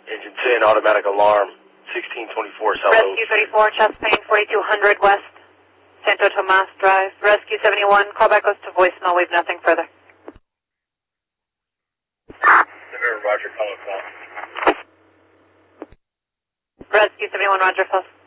Engine 10, automatic alarm, 1624 South Rescue 34, chest pain, 4200 West, Santo Tomas Drive. Rescue 71, callback goes to voicemail. We have nothing further. Roger, call. Rescue 71, Roger, false.